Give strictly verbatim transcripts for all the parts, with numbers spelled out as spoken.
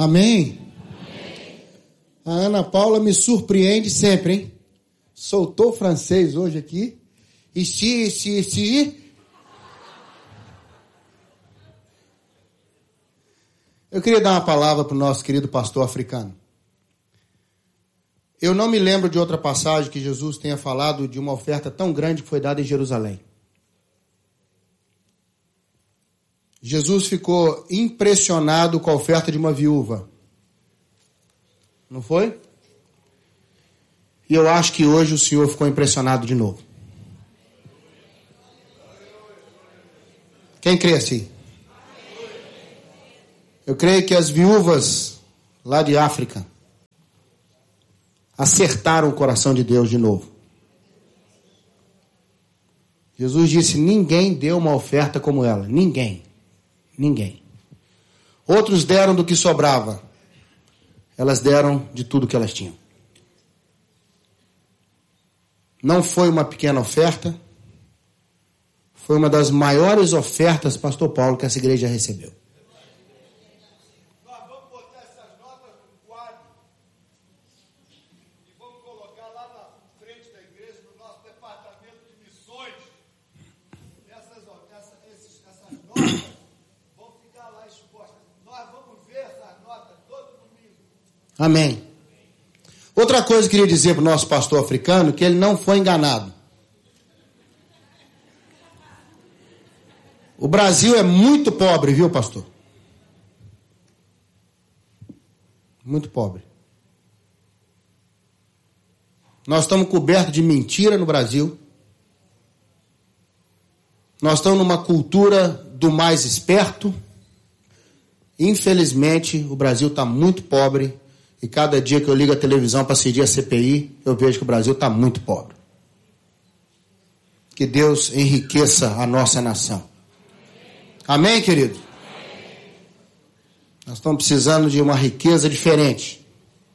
Amém? Amém? A Ana Paula me surpreende sempre, hein? Soltou francês hoje aqui. E se, se, se... Eu queria dar uma palavra para o nosso querido pastor africano. Eu não me lembro de outra passagem que Jesus tenha falado de uma oferta tão grande que foi dada em Jerusalém. Jesus ficou impressionado com a oferta de uma viúva. Não foi? E eu acho que hoje o Senhor ficou impressionado de novo. Quem crê assim? Eu creio que as viúvas lá de África acertaram o coração de Deus de novo. Jesus disse: ninguém deu uma oferta como ela. Ninguém. Ninguém. Outros deram do que sobrava. Elas deram de tudo que elas tinham. Não foi uma pequena oferta. Foi uma das maiores ofertas, pastor Paulo, que essa igreja recebeu. Nós vamos botar essas notas no quadro e vamos colocar lá na frente da igreja, no nosso departamento de missões. Essas, essa, esses, essas notas vão ficar lá expostas. Nós vamos ver essas notas todo domingo. Amém. Outra coisa que eu queria dizer para o nosso pastor africano, que ele não foi enganado. O Brasil é muito pobre, viu, pastor? Muito pobre. Nós estamos cobertos de mentira no Brasil. Nós estamos numa cultura do mais esperto. Infelizmente, o Brasil está muito pobre. E cada dia que eu ligo a televisão para assistir a C P I, eu vejo que o Brasil está muito pobre. Que Deus enriqueça a nossa nação. Amém, querido? Amém. Nós estamos precisando de uma riqueza diferente.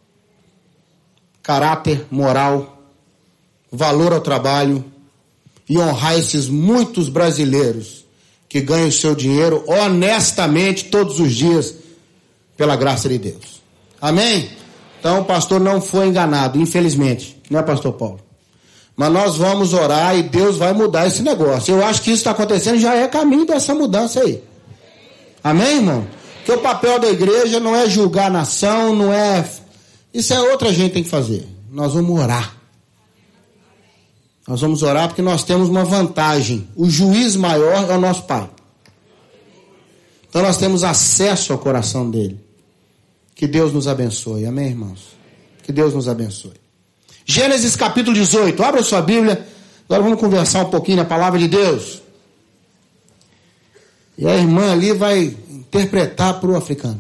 Caráter, moral, valor ao trabalho e honrar esses muitos brasileiros que ganham o seu dinheiro honestamente todos os dias pela graça de Deus. Amém? Então o pastor não foi enganado, infelizmente. Não é, pastor Paulo? Mas nós vamos orar e Deus vai mudar esse negócio. Eu acho que isso está acontecendo, já é caminho dessa mudança aí. Amém, irmão? Porque o papel da igreja não é julgar a nação, não é... Isso é outra gente tem que fazer. Nós vamos orar. Nós vamos orar porque nós temos uma vantagem. O juiz maior é o nosso Pai. Então nós temos acesso ao coração dele. Que Deus nos abençoe. Amém, irmãos? Que Deus nos abençoe. Gênesis capítulo dezoito. Abra sua Bíblia. Agora vamos conversar um pouquinho na palavra de Deus. E a irmã ali vai interpretar para o africano.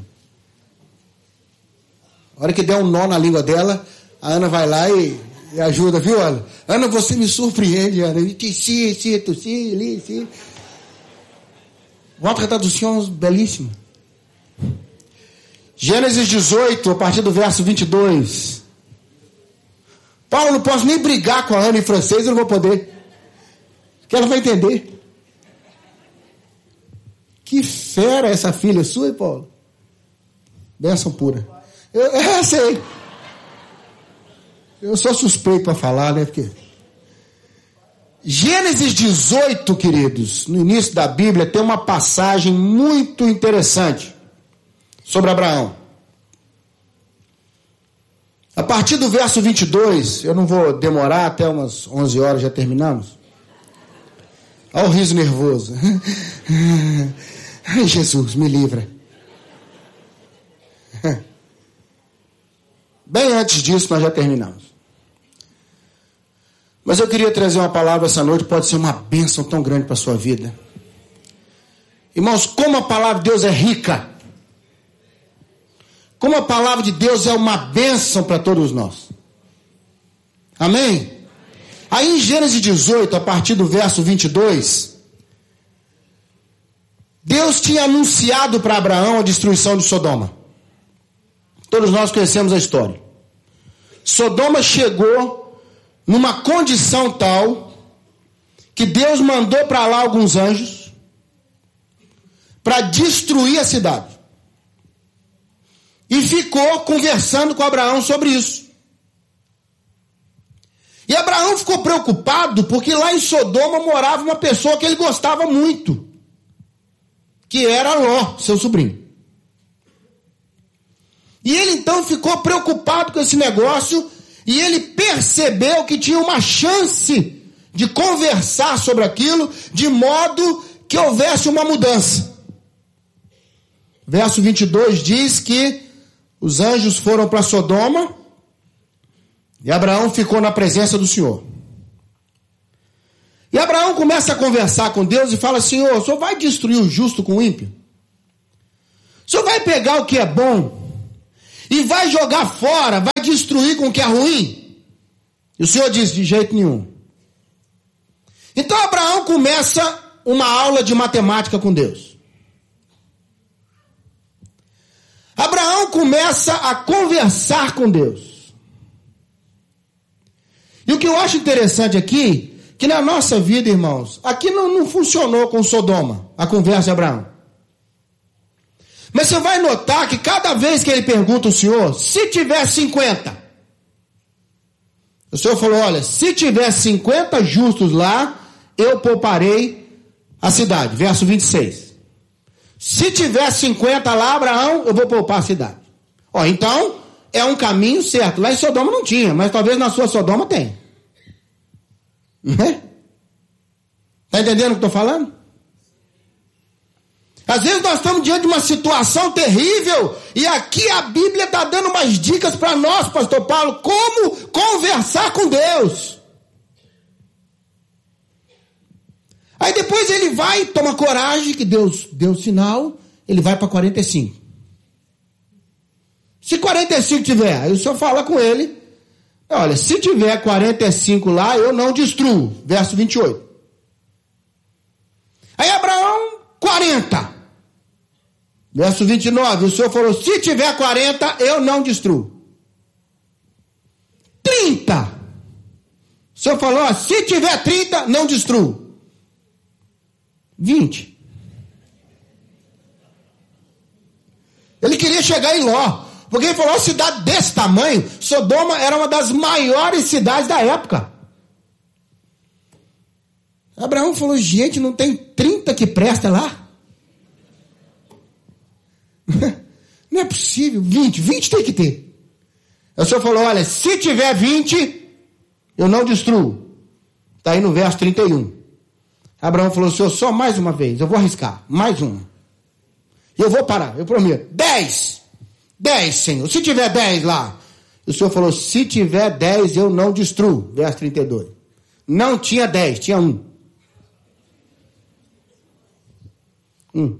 A hora que der um nó na língua dela, a Ana vai lá e, e ajuda, viu, Ana? Ana, você me surpreende, Ana. Sim, sim, tu, sim, ali, sim. Votre tradução belíssima. Gênesis dezoito, a partir do verso vinte e dois. Paulo, não posso nem brigar com a Ana em francês, eu não vou poder. Que ela vai entender. Que fera essa filha sua, Paulo. Bênção pura. Eu, eu sei. Eu sou suspeito para falar, né? Porque... Gênesis dezoito, queridos, no início da Bíblia, tem uma passagem muito interessante sobre Abraão. A partir do verso vinte e dois, eu não vou demorar, até umas onze horas já terminamos. Olha o riso nervoso. Ai, Jesus, me livra. Bem antes disso, nós já terminamos. Mas eu queria trazer uma palavra essa noite, pode ser uma bênção tão grande para a sua vida. Irmãos, como a palavra de Deus é rica. Como a palavra de Deus é uma bênção para todos nós. Amém? Aí em Gênesis dezoito, a partir do verso vinte e dois, Deus tinha anunciado para Abraão a destruição de Sodoma. Todos nós conhecemos a história. Sodoma chegou numa condição tal que Deus mandou para lá alguns anjos para destruir a cidade. e ficou conversando com Abraão sobre isso. E Abraão ficou preocupado porque lá em Sodoma morava uma pessoa que ele gostava muito, que era Ló, seu sobrinho. E ele então ficou preocupado com esse negócio e ele percebeu que tinha uma chance de conversar sobre aquilo de modo que houvesse uma mudança. Verso vinte e dois diz que os anjos foram para Sodoma e Abraão ficou na presença do Senhor. E Abraão começa a conversar com Deus e fala: Senhor, o Senhor vai destruir o justo com o ímpio? O Senhor vai pegar o que é bom e vai jogar fora, vai destruir com o que é ruim? E o Senhor diz: de jeito nenhum. Então Abraão começa uma aula de matemática com Deus. Abraão começa a conversar com Deus. E o que eu acho interessante aqui, que na nossa vida, irmãos, aqui não, não funcionou com Sodoma, a conversa de Abraão. Mas você vai notar que cada vez que ele pergunta ao Senhor, se tiver cinquenta, o Senhor falou: olha, se tiver cinquenta justos lá, eu pouparei a cidade. Verso vinte e seis. Se tiver cinquenta lá, Abraão, eu vou poupar a cidade. Ó, então, é um caminho certo. Lá em Sodoma não tinha, mas talvez na sua Sodoma tenha. Não é? Está entendendo o que estou falando? Às vezes nós estamos diante de uma situação terrível e aqui a Bíblia está dando umas dicas para nós, pastor Paulo, como conversar com Deus. Aí depois ele vai, toma coragem, que Deus deu sinal, ele vai para quarenta e cinco. Se quarenta e cinco tiver, aí o senhor fala com ele: olha, se tiver quarenta e cinco lá, eu não destruo. Verso vinte e oito. Aí Abraão, quarenta. Verso vinte e nove, o senhor falou: se tiver quarenta, eu não destruo. trinta. O senhor falou: ó, se tiver trinta, não destruo. vinte. Ele queria chegar em Ló, porque ele falou: uma cidade desse tamanho, Sodoma era uma das maiores cidades da época. Abraão falou: gente, não tem trinta que presta lá? Não é possível. vinte, vinte tem que ter. O senhor falou: olha, se tiver vinte, eu não destruo. Está aí no verso trinta e um. Abraão falou: senhor, só mais uma vez, eu vou arriscar, mais uma. Eu vou parar, eu prometo. dez. dez, Senhor. Se tiver dez lá. O senhor falou: se tiver dez, eu não destruo. Verso trinta e dois. Não tinha dez, tinha um. Um.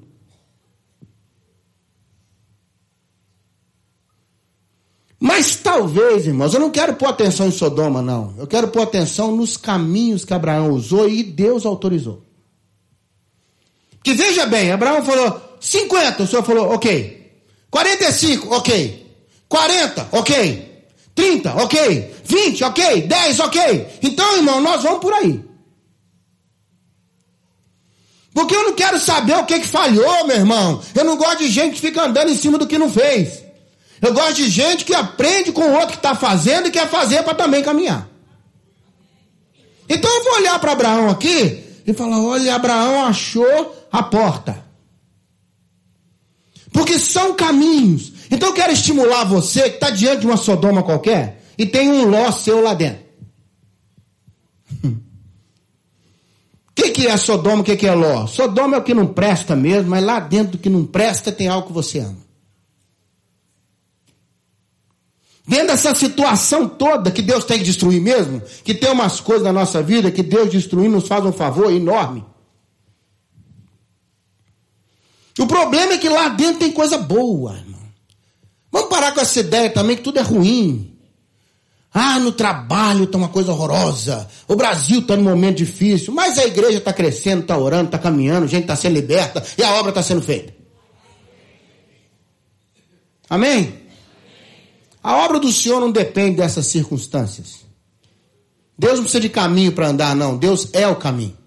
Mas talvez, irmãos, eu não quero pôr atenção em Sodoma, não. Eu quero pôr atenção nos caminhos que Abraão usou e Deus autorizou. Que veja bem, Abraão falou cinquenta, o senhor falou ok. quarenta e cinco, ok. quarenta, ok. trinta, ok. vinte, ok. dez, ok. Então, irmão, nós vamos por aí. Porque eu não quero saber o que, que falhou, meu irmão. Eu não gosto de gente que fica andando em cima do que não fez. Eu gosto de gente que aprende com o outro que está fazendo e quer fazer para também caminhar. Então eu vou olhar para Abraão aqui e falar: olha, Abraão achou a porta. Porque são caminhos. Então eu quero estimular você que está diante de uma Sodoma qualquer e tem um Ló seu lá dentro. O que, que é Sodoma, o que, que é Ló? Sodoma é o que não presta mesmo, mas lá dentro do que não presta tem algo que você ama. Dentro dessa situação toda que Deus tem que destruir mesmo, que tem umas coisas na nossa vida que Deus destruindo nos faz um favor enorme. O problema é que lá dentro tem coisa boa, irmão. Vamos parar com essa ideia também que tudo é ruim. Ah, no trabalho está uma coisa horrorosa. O Brasil está num momento difícil, mas a igreja está crescendo, está orando, está caminhando, a gente está sendo liberta e a obra está sendo feita. Amém? A obra do Senhor não depende dessas circunstâncias. Deus não precisa de caminho para andar, não. Deus é o caminho.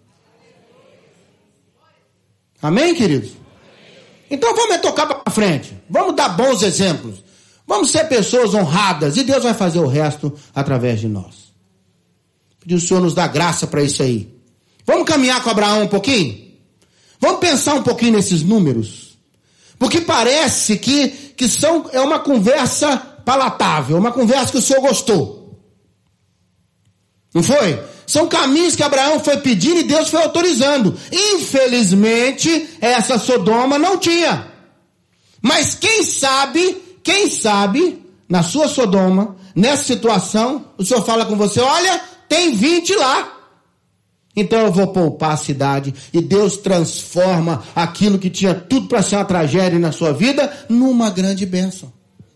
Amém, queridos? Então vamos tocar para frente. Vamos dar bons exemplos. Vamos ser pessoas honradas e Deus vai fazer o resto através de nós. Pedir o Senhor nos dá graça para isso aí. Vamos caminhar com Abraão um pouquinho? Vamos pensar um pouquinho nesses números. Porque parece que, que são, é uma conversa palatável, uma conversa que o Senhor gostou. Não foi? São caminhos que Abraão foi pedindo e Deus foi autorizando. Infelizmente, essa Sodoma não tinha. Mas quem sabe, quem sabe, na sua Sodoma, nessa situação, o Senhor fala com você, olha, tem vinte lá. Então eu vou poupar a cidade e Deus transforma aquilo que tinha tudo para ser uma tragédia na sua vida numa grande bênção.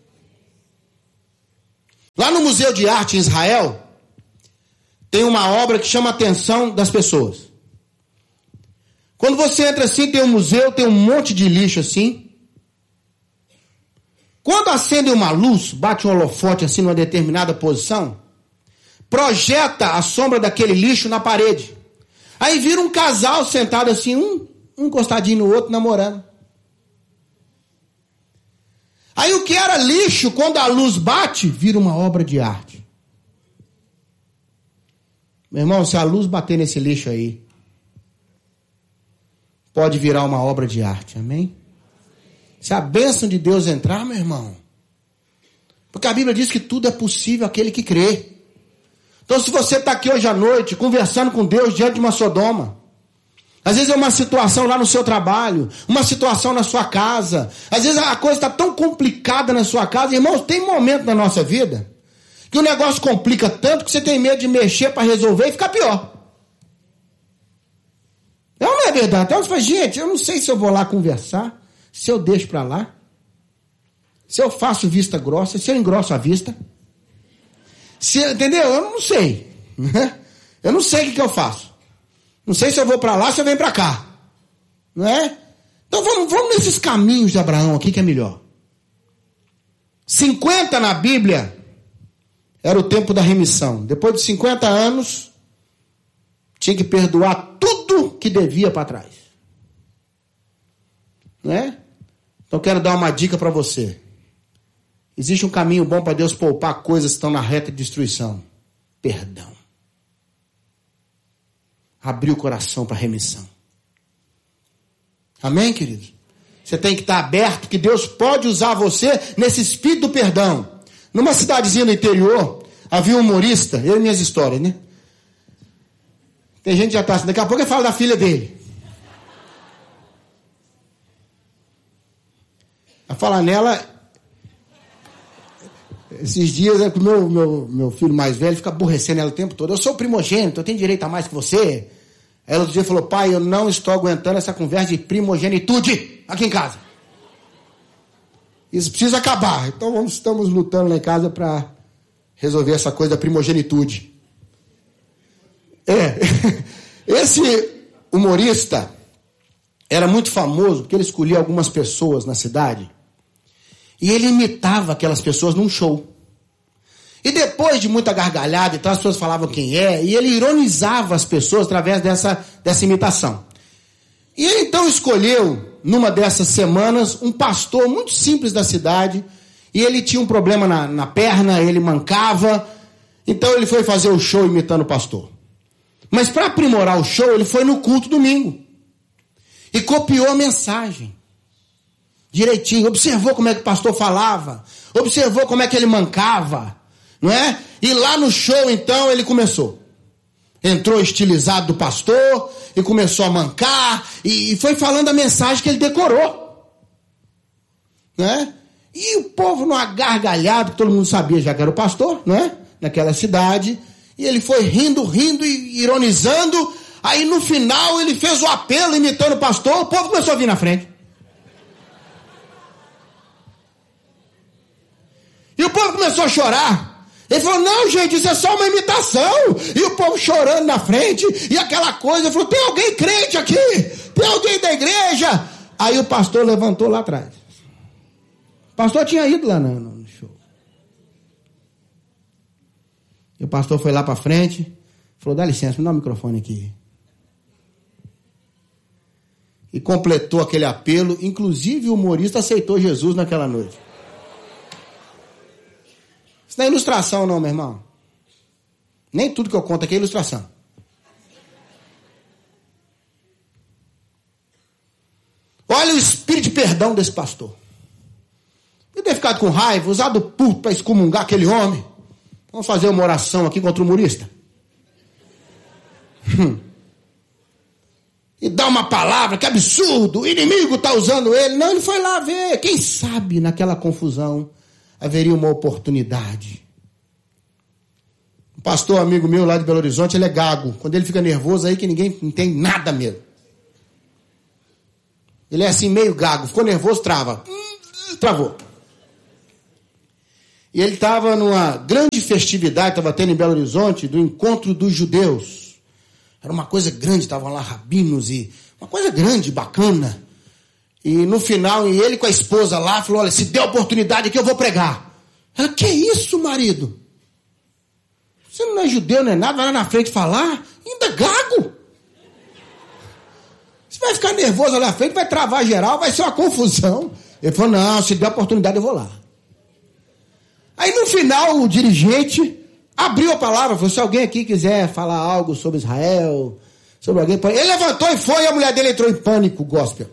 Lá no Museu de Arte em Israel, tem uma obra que chama a atenção das pessoas. Quando você entra assim, tem um museu, tem um monte de lixo assim. Quando acende uma luz, bate um holofote assim numa determinada posição, projeta a sombra daquele lixo na parede. Aí vira um casal sentado assim, um, um encostadinho no outro, namorando. Aí o que era lixo, quando a luz bate, vira uma obra de arte. Meu irmão, se a luz bater nesse lixo aí, pode virar uma obra de arte, amém? Se a bênção de Deus entrar, meu irmão, porque a Bíblia diz que tudo é possível àquele que crê. Então se você está aqui hoje à noite, conversando com Deus diante de uma Sodoma, às vezes é uma situação lá no seu trabalho, uma situação na sua casa, às vezes a coisa está tão complicada na sua casa, irmãos, tem momento na nossa vida que o negócio complica tanto que você tem medo de mexer para resolver e ficar pior. Não, não é verdade. Então você fala, gente, eu não sei se eu vou lá conversar, se eu deixo para lá, se eu faço vista grossa, se eu engrosso a vista. Se, entendeu? Eu não sei. Eu não sei o que, que eu faço. Não sei se eu vou para lá, se eu venho para cá. Não é? Então vamos, vamos nesses caminhos de Abraão aqui que é melhor. cinquenta na Bíblia era o tempo da remissão. Depois de cinquenta anos, tinha que perdoar tudo que devia para trás. Não é? Então quero dar uma dica para você. Existe um caminho bom para Deus poupar coisas que estão na reta de destruição. Perdão. Abrir o coração para remissão. Amém, queridos? Você tem que estar aberto que Deus pode usar você nesse espírito do perdão. Numa cidadezinha do interior, havia um humorista, eu e minhas histórias, né? Tem gente que já está assim, daqui a pouco eu falo da filha dele. A falar nela, esses dias, é que o meu, meu, meu filho mais velho fica aborrecendo ela o tempo todo. Eu sou primogênito, eu tenho direito a mais que você. Ela outro dia falou, pai, eu não estou aguentando essa conversa de primogenitude aqui em casa. Isso precisa acabar. Então vamos, estamos lutando lá em casa para resolver essa coisa da primogenitude. É, esse humorista era muito famoso porque ele escolhia algumas pessoas na cidade e ele imitava aquelas pessoas num show. E depois de muita gargalhada, então as pessoas falavam quem é, e ele ironizava as pessoas através dessa, dessa imitação. E ele então escolheu, numa dessas semanas, um pastor muito simples da cidade, e ele tinha um problema na, na perna, ele mancava, então ele foi fazer o show imitando o pastor. Mas para aprimorar o show, ele foi no culto domingo, e copiou a mensagem, direitinho, observou como é que o pastor falava, observou como é que ele mancava, não é? E lá no show, então, ele começou. Entrou estilizado do pastor e começou a mancar e foi falando a mensagem que ele decorou. Né? E o povo numa gargalhada, que todo mundo sabia já que era o pastor, né? Naquela cidade. E ele foi rindo, rindo e ironizando. Aí no final ele fez o apelo imitando o pastor. O povo começou a vir na frente. E o povo começou a chorar. Ele falou, não, gente, isso é só uma imitação. E o povo chorando na frente, e aquela coisa. Ele falou, tem alguém crente aqui? Tem alguém da igreja? Aí o pastor levantou lá atrás. O pastor tinha ido lá no, no show. E o pastor foi lá para frente, falou, dá licença, me dá o microfone aqui. E completou aquele apelo, inclusive o humorista aceitou Jesus naquela noite. Isso não é ilustração não, meu irmão. Nem tudo que eu conto aqui é ilustração. Olha o espírito de perdão desse pastor. Eu ter ficado com raiva, usado o puto para excomungar aquele homem. Vamos fazer uma oração aqui contra o humorista. Hum. E dar uma palavra, que absurdo, o inimigo está usando ele. Não, ele foi lá ver. Quem sabe naquela confusão haveria uma oportunidade. Um pastor amigo meu lá de Belo Horizonte, ele é gago. Quando ele fica nervoso aí que ninguém entende nada mesmo. Ele é assim meio gago, ficou nervoso, trava. Hum, travou. E ele estava numa grande festividade, estava tendo em Belo Horizonte, do encontro dos judeus. Era uma coisa grande, estavam lá rabinos e uma coisa grande, bacana. E no final, e ele com a esposa lá, falou, olha, se der oportunidade aqui eu vou pregar. Ela, que isso, marido? Você não é judeu, não é nada, vai lá na frente falar, ainda gago. Você vai ficar nervoso lá na frente, vai travar geral, vai ser uma confusão. Ele falou, não, se der oportunidade eu vou lá. Aí no final o dirigente abriu a palavra, falou, se alguém aqui quiser falar algo sobre Israel, sobre alguém... Ele levantou e foi, e a mulher dele entrou em pânico, gospel.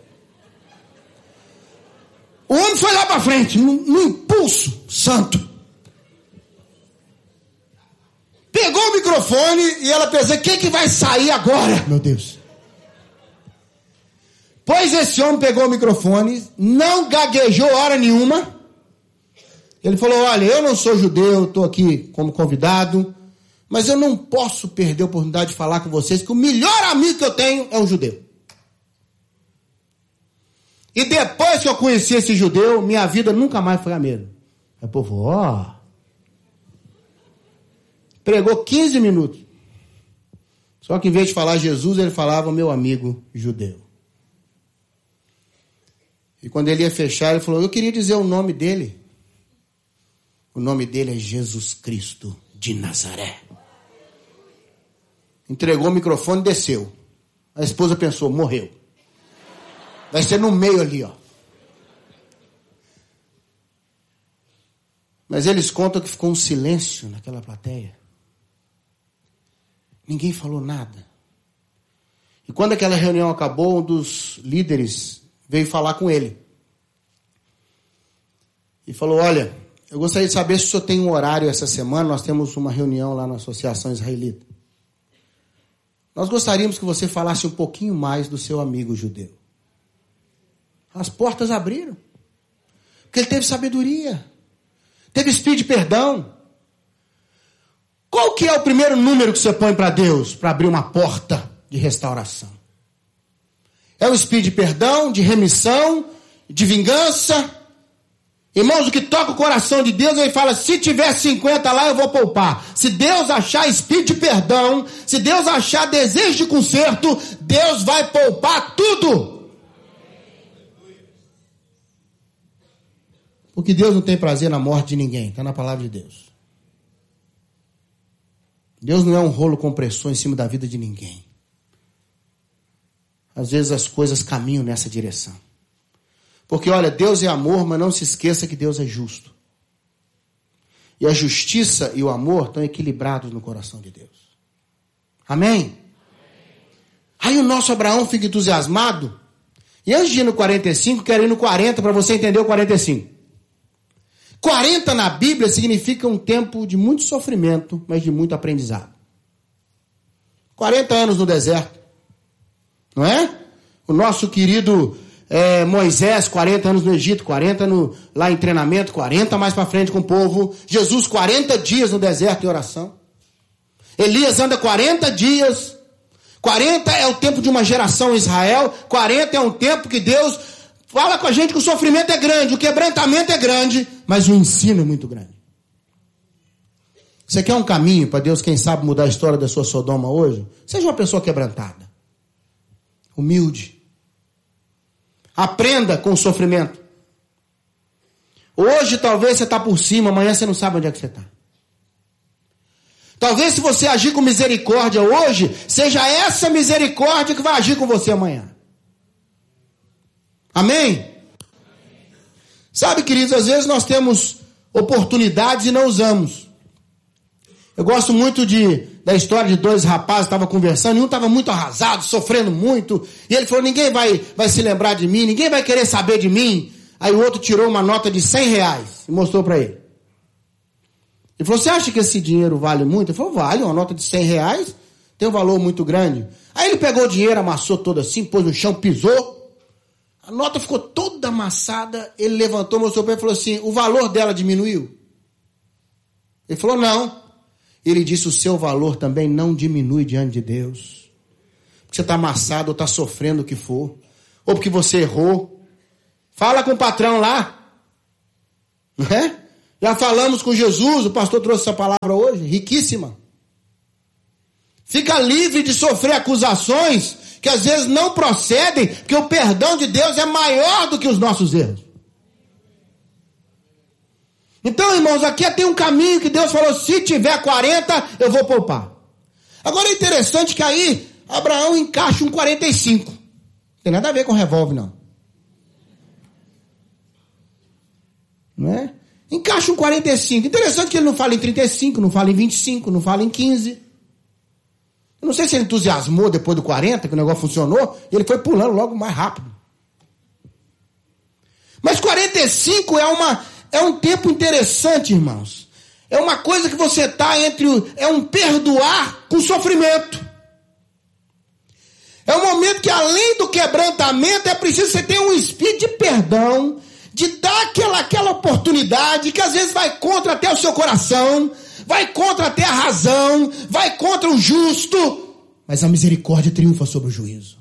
O homem foi lá para frente, num impulso santo. Pegou o microfone e ela pensou, quem que vai sair agora? Meu Deus. Pois esse homem pegou o microfone, não gaguejou hora nenhuma. Ele falou, olha, eu não sou judeu, estou aqui como convidado, mas eu não posso perder a oportunidade de falar com vocês que o melhor amigo que eu tenho é um judeu. E depois que eu conheci esse judeu, minha vida nunca mais foi a mesma. Aí o povo, ó... Pregou quinze minutos. Só que em vez de falar Jesus, ele falava meu amigo judeu. E quando ele ia fechar, ele falou, eu queria dizer o nome dele. O nome dele é Jesus Cristo de Nazaré. Entregou o microfone e desceu. A esposa pensou, morreu. Vai ser no meio ali, ó. Mas eles contam que ficou um silêncio naquela plateia. Ninguém falou nada. E quando aquela reunião acabou, um dos líderes veio falar com ele. E falou, olha, eu gostaria de saber se o senhor tem um horário essa semana, nós temos uma reunião lá na Associação Israelita. Nós gostaríamos que você falasse um pouquinho mais do seu amigo judeu. As portas abriram. Porque ele teve sabedoria. Teve espírito de perdão. Qual que é o primeiro número que você põe para Deus para abrir uma porta de restauração? É o espírito de perdão, de remissão, de vingança. Irmãos, o que toca o coração de Deus, ele fala, se tiver cinquenta lá, eu vou poupar. Se Deus achar espírito de perdão, se Deus achar desejo de conserto, Deus vai poupar tudo. Porque Deus não tem prazer na morte de ninguém, está na palavra de Deus. Deus não é um rolo compressor em cima da vida de ninguém. Às vezes as coisas caminham nessa direção. Porque, olha, Deus é amor, mas não se esqueça que Deus é justo. E a justiça e o amor estão equilibrados no coração de Deus. Amém? Amém. Aí o nosso Abraão fica entusiasmado. E antes de ir no quarenta e cinco, quero ir no quarenta para você entender o quarenta e cinco. quarenta na Bíblia significa um tempo de muito sofrimento, mas de muito aprendizado. quarenta anos no deserto. Não é? O nosso querido... É, Moisés, quarenta anos no Egito, quarenta no, lá em treinamento, quarenta mais para frente com o povo. Jesus, quarenta dias no deserto em oração. Elias anda quarenta dias. quarenta é o tempo de uma geração em Israel. quarenta é um tempo que Deus fala com a gente que o sofrimento é grande, o quebrantamento é grande, mas o ensino é muito grande. Você quer um caminho para Deus, quem sabe, mudar a história da sua Sodoma hoje? Seja uma pessoa quebrantada, humilde. Aprenda com o sofrimento. Hoje talvez você está por cima, amanhã você não sabe onde é que você está. Talvez se você agir com misericórdia hoje, seja essa misericórdia que vai agir com você amanhã. Amém? Amém. Sabe, queridos, às vezes nós temos oportunidades e não usamos. Eu gosto muito de, da história de dois rapazes que estavam conversando, e um estava muito arrasado, sofrendo muito, e ele falou, ninguém vai, vai se lembrar de mim, ninguém vai querer saber de mim. Aí o outro tirou uma nota de cem reais e mostrou para ele. Ele falou, você acha que esse dinheiro vale muito? Ele falou, vale, uma nota de cem reais tem um valor muito grande. Aí ele pegou o dinheiro, amassou todo assim, pôs no chão, pisou. A nota ficou toda amassada, ele levantou, mostrou para ele e falou assim, o valor dela diminuiu? Ele falou, não. Ele disse, o seu valor também não diminui diante de Deus. Porque você está amassado ou está sofrendo o que for. Ou porque você errou. Fala com o patrão lá. Não é? Já falamos com Jesus, o pastor trouxe essa palavra hoje, riquíssima. Fica livre de sofrer acusações que às vezes não procedem, porque o perdão de Deus é maior do que os nossos erros. Então, irmãos, aqui tem um caminho que Deus falou, se tiver quarenta, eu vou poupar. Agora é interessante que aí, Abraão encaixa um quarenta e cinco. Não tem nada a ver com revólver, não. Não é? Encaixa um quarenta e cinco. Interessante que ele não fala em trinta e cinco, não fala em vinte e cinco, não fala em quinze. Eu não sei se ele entusiasmou depois do quarenta, que o negócio funcionou, e ele foi pulando logo mais rápido. Mas quarenta e cinco é uma... É um tempo interessante, irmãos. É uma coisa que você está entre... O, é um perdoar com sofrimento. É um momento que, além do quebrantamento, é preciso você ter um espírito de perdão, de dar aquela, aquela oportunidade que às vezes vai contra até o seu coração, vai contra até a razão, vai contra o justo, mas a misericórdia triunfa sobre o juízo.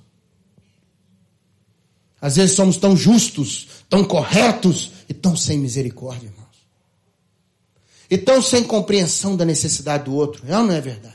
Às vezes somos tão justos, tão corretos e tão sem misericórdia, irmãos. E tão sem compreensão da necessidade do outro. É ou não é verdade?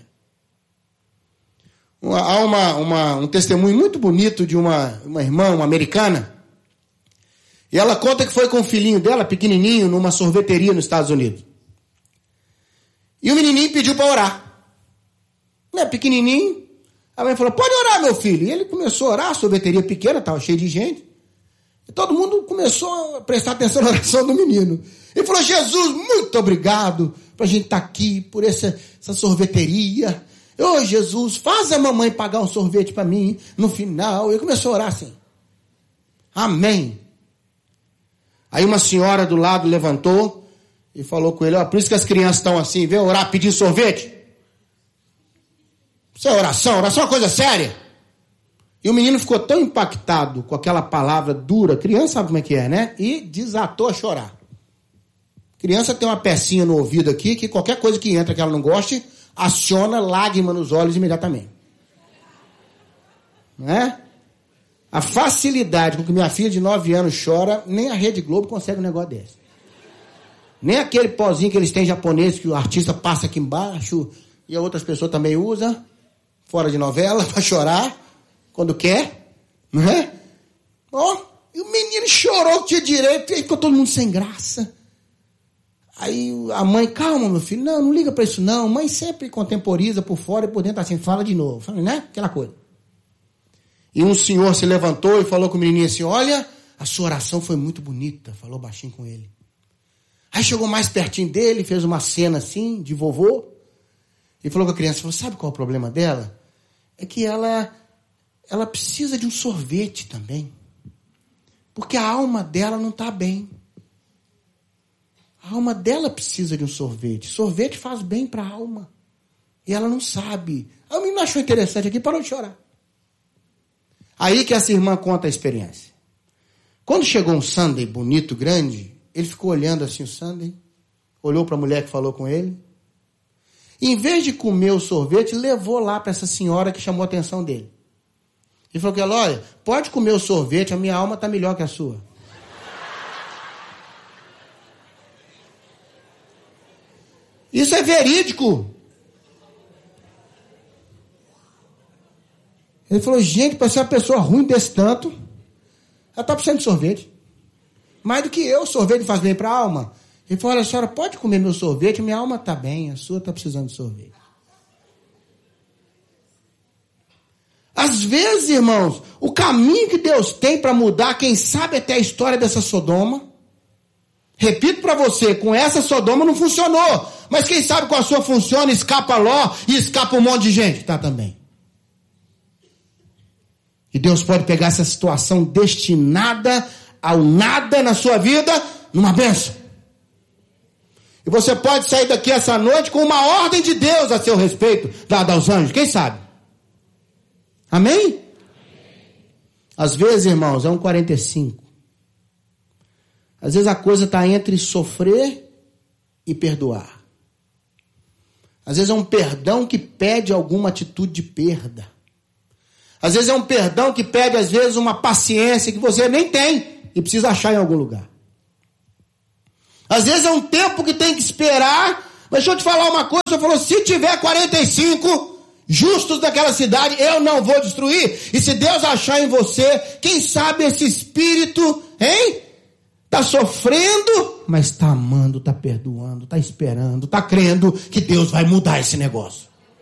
Há uma, uma, um testemunho muito bonito de uma, uma irmã, uma americana. E ela conta que foi com o filhinho dela, pequenininho, numa sorveteria nos Estados Unidos. E o menininho pediu para orar. Né, pequenininho. A mãe falou, pode orar, meu filho. E ele começou a orar, a sorveteria pequena, estava cheia de gente. E todo mundo começou a prestar atenção na oração do menino. Ele falou, Jesus, muito obrigado para a gente estar aqui, por essa, essa sorveteria. Ô, oh, Jesus, faz a mamãe pagar um sorvete para mim no final. Ele começou a orar assim. Amém. Aí uma senhora do lado levantou e falou com ele, ó, oh, por isso que as crianças estão assim, vem orar pedindo sorvete. Isso é oração, oração é uma coisa séria. E o menino ficou tão impactado com aquela palavra dura, criança sabe como é que é, né? E desatou a chorar. Criança tem uma pecinha no ouvido aqui, que qualquer coisa que entra que ela não goste, aciona lágrima nos olhos imediatamente. Não é? A facilidade com que minha filha de nove anos chora, nem a Rede Globo consegue um negócio desse. Nem aquele pozinho que eles têm japonês, que o artista passa aqui embaixo, e outras pessoas também usam, fora de novela, para chorar, quando quer, não é? Ó, oh, e o menino chorou que tinha direito, e aí ficou todo mundo sem graça. Aí a mãe, calma, meu filho, não, não liga para isso não, mãe sempre contemporiza por fora e por dentro assim, fala de novo, fala, né? Aquela coisa. E um senhor se levantou e falou com o menininho assim, olha, a sua oração foi muito bonita, falou baixinho com ele. Aí chegou mais pertinho dele, fez uma cena assim, de vovô, e falou com a criança, falou, sabe qual é o problema dela? É que ela, ela precisa de um sorvete também. Porque a alma dela não está bem. A alma dela precisa de um sorvete. Sorvete faz bem para a alma. E ela não sabe. A menina achou interessante aqui, parou de chorar. Aí que essa irmã conta a experiência. Quando chegou um sundae bonito, grande, ele ficou olhando assim o sundae, olhou para a mulher que falou com ele, e em vez de comer o sorvete, levou lá para essa senhora que chamou a atenção dele. E falou que ela, olha, pode comer o sorvete, a minha alma está melhor que a sua. Isso é verídico. Ele falou, gente, para ser uma pessoa ruim desse tanto, ela está precisando de sorvete. Mais do que eu, sorvete faz bem para a alma. Ele falou, olha, a senhora pode comer meu sorvete, minha alma está bem, a sua está precisando de sorvete. Às vezes, irmãos, o caminho que Deus tem para mudar, quem sabe até a história dessa Sodoma, Repito para você, com essa Sodoma não funcionou. Mas quem sabe com a sua funciona, escapa Ló e escapa um monte de gente. Tá também. E Deus pode pegar essa situação destinada ao nada na sua vida, numa bênção. E você pode sair daqui essa noite com uma ordem de Deus a seu respeito, dada aos anjos. Quem sabe? Amém? Às vezes, irmãos, é um quarenta e cinco. Às vezes a coisa está entre sofrer e perdoar. Às vezes é um perdão que pede alguma atitude de perda. Às vezes é um perdão que pede, às vezes, uma paciência que você nem tem e precisa achar em algum lugar. Às vezes é um tempo que tem que esperar. Mas deixa eu te falar uma coisa. Você falou, se tiver quarenta e cinco justos daquela cidade, eu não vou destruir. E se Deus achar em você, quem sabe esse espírito, hein? Está sofrendo, mas está amando, está perdoando, está esperando, está crendo que Deus vai mudar esse negócio.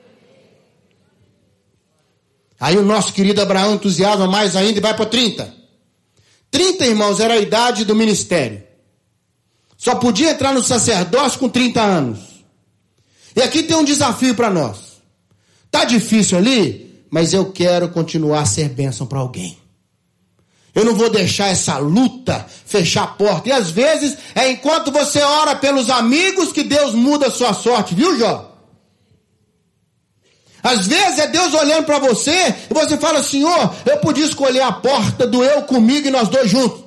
Aí o nosso querido Abraão entusiasma mais ainda e vai para trinta. trinta, irmãos, era a idade do ministério. Só podia entrar no sacerdócio com trinta anos. E aqui tem um desafio para nós. Tá difícil ali, mas eu quero continuar a ser bênção para alguém. Eu não vou deixar essa luta fechar a porta. E às vezes é enquanto você ora pelos amigos que Deus muda a sua sorte, viu, Jó? Às vezes é Deus olhando para você e você fala, Senhor, eu podia escolher a porta do eu comigo e nós dois juntos.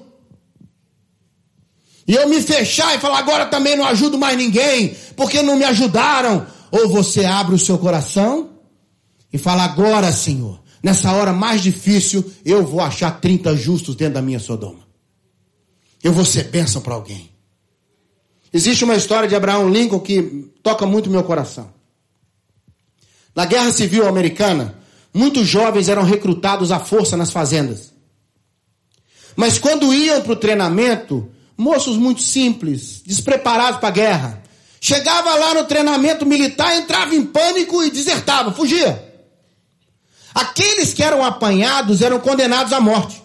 E eu me fechar e falar, agora também não ajudo mais ninguém, porque não me ajudaram. Ou você abre o seu coração e fala, agora, Senhor, nessa hora mais difícil, eu vou achar trinta justos dentro da minha Sodoma. Eu vou ser bênção para alguém. Existe uma história de Abraham Lincoln que toca muito meu coração. Na Guerra Civil Americana, muitos jovens eram recrutados à força nas fazendas. Mas quando iam para o treinamento, moços muito simples, despreparados para a guerra, chegava lá no treinamento militar, entrava em pânico e desertava, fugia. Aqueles que eram apanhados eram condenados à morte.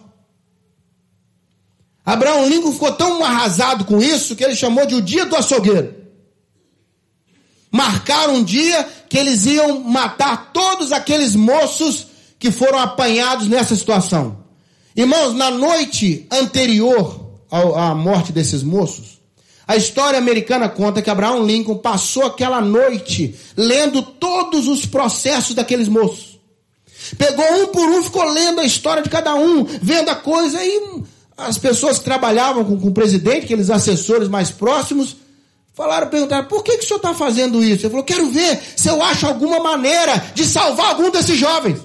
Abraham Lincoln ficou tão arrasado com isso que ele chamou de o dia do açougueiro. Marcaram um dia que eles iam matar todos aqueles moços que foram apanhados nessa situação. Irmãos, na noite anterior à morte desses moços, a história americana conta que Abraham Lincoln passou aquela noite lendo todos os processos daqueles moços. Pegou um por um, ficou lendo a história de cada um, vendo a coisa, e as pessoas que trabalhavam com, com o presidente, aqueles assessores mais próximos, falaram, perguntaram, por que, que o senhor está fazendo isso? Ele falou, quero ver se eu acho alguma maneira de salvar algum desses jovens.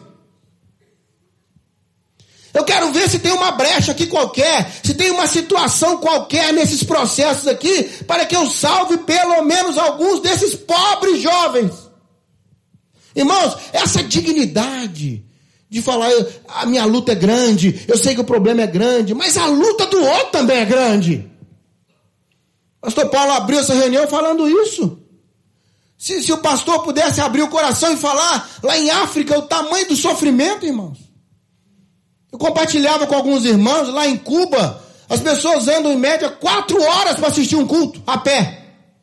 Eu quero ver se tem uma brecha aqui qualquer, se tem uma situação qualquer nesses processos aqui, para que eu salve pelo menos alguns desses pobres jovens. Irmãos, essa dignidade de falar, a minha luta é grande, eu sei que o problema é grande, mas a luta do outro também é grande. Pastor Paulo abriu essa reunião falando isso. Se, se o pastor pudesse abrir o coração e falar lá em África o tamanho do sofrimento, irmãos. Eu compartilhava com alguns irmãos lá em Cuba, as pessoas andam em média quatro horas para assistir um culto, a pé.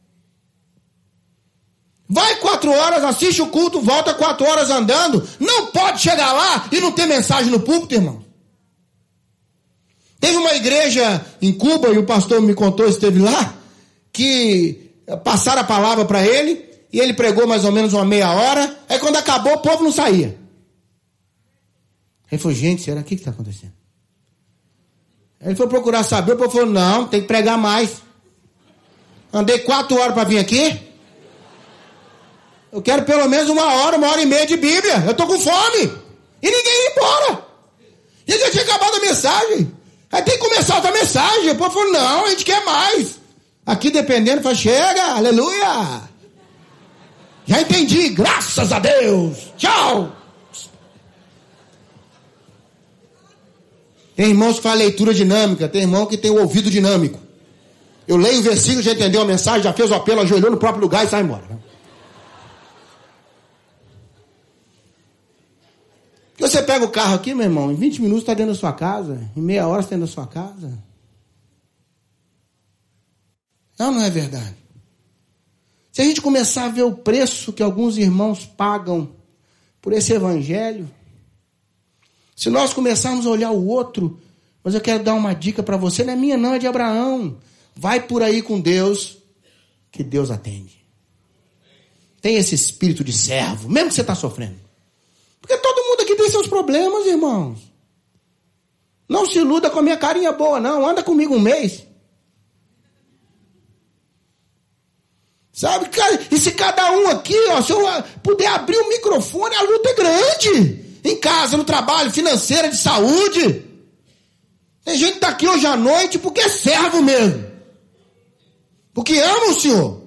Vai quatro horas, assiste o culto, volta quatro horas andando. Não pode chegar lá e não ter mensagem no púlpito, irmão. Teve uma igreja em Cuba, e o pastor me contou, esteve lá, que passaram a palavra para ele, e ele pregou mais ou menos uma meia hora, aí quando acabou o povo não saía. Ele falou, gente, será que está acontecendo? Ele foi procurar saber, o povo falou, não, tem que pregar mais. Andei quatro horas para vir aqui. Eu quero pelo menos uma hora, uma hora e meia de Bíblia. Eu estou com fome. E ninguém ia embora. E ele já tinha acabado a mensagem. Aí tem que começar outra mensagem. O povo falou, não, a gente quer mais. Aqui dependendo, fala, chega, aleluia. Já entendi, graças a Deus. Tchau. Tem irmãos que fazem leitura dinâmica, tem irmão que tem o ouvido dinâmico. Eu leio o versículo, já entendeu a mensagem, já fez o apelo, ajoelhou no próprio lugar e sai embora. Porque você pega o carro aqui, meu irmão, em vinte minutos está dentro da sua casa, em meia hora está dentro da sua casa. Não, não é verdade. Se a gente começar a ver o preço que alguns irmãos pagam por esse evangelho, se nós começarmos a olhar o outro, mas eu quero dar uma dica para você, não é minha não, é de Abraão. Vai por aí com Deus, que Deus atende. Tem esse espírito de servo, mesmo que você está sofrendo. Porque todo mundo aqui tem seus problemas, irmãos. Não se iluda com a minha carinha boa, não. Anda comigo um mês. Sabe? E se cada um aqui, ó, se eu puder abrir o microfone, a luta é grande. Em casa, no trabalho, financeira, de saúde. Tem gente que está aqui hoje à noite porque é servo mesmo. Porque ama o Senhor.